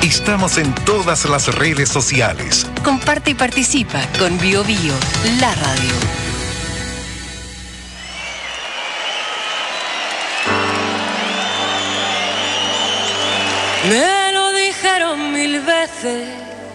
Estamos en todas las redes sociales. Comparte y participa con Bio Bio, la radio. Me lo dijeron 1000 veces,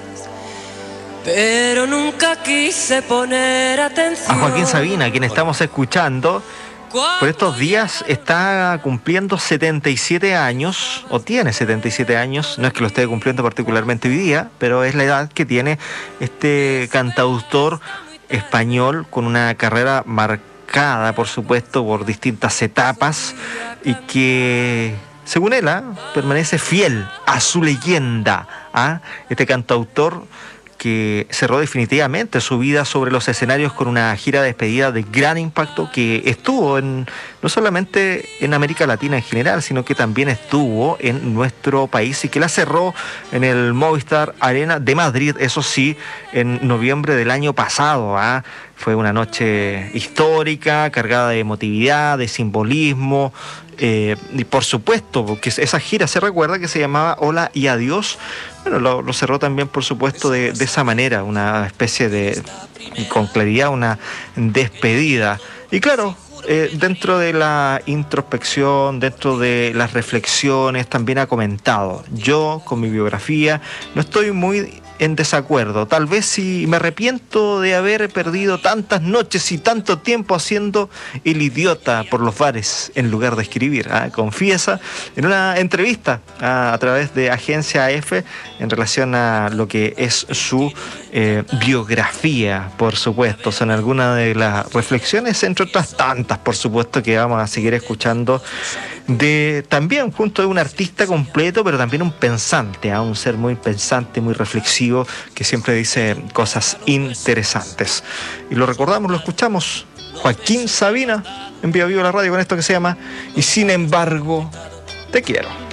pero nunca quise poner atención. A Joaquín Sabina, a quien estamos escuchando, por estos días está cumpliendo 77 años, o tiene 77 años, no es que lo esté cumpliendo particularmente hoy día, pero es la edad que tiene este cantautor español con una carrera marcada, por supuesto, por distintas etapas y que, según él, permanece fiel a su leyenda. Este cantautor que cerró definitivamente su vida sobre los escenarios con una gira de despedida de gran impacto que estuvo no solamente en América Latina en general, sino que también estuvo en nuestro país y que la cerró en el Movistar Arena de Madrid, eso sí, en noviembre del año pasado. Fue una noche histórica, cargada de emotividad, de simbolismo, y por supuesto, porque esa gira se recuerda que se llamaba Hola y Adiós. Bueno, lo cerró también, por supuesto, de esa manera, una especie de, con claridad, una despedida. Y claro, dentro de la introspección, dentro de las reflexiones, también ha comentado: yo, con mi biografía, no estoy muy en desacuerdo. Tal vez si me arrepiento de haber perdido tantas noches y tanto tiempo haciendo el idiota por los bares en lugar de escribir. Confiesa en una entrevista a través de Agencia F en relación a lo que es su biografía, por supuesto. Son algunas de las reflexiones, entre otras tantas, por supuesto, que vamos a seguir escuchando también junto de un artista completo, pero también un pensante, un ser muy pensante, muy reflexivo, que siempre dice cosas interesantes. Y lo recordamos, lo escuchamos, Joaquín Sabina en Bio Bio la radio, con esto que se llama Y sin embargo te quiero.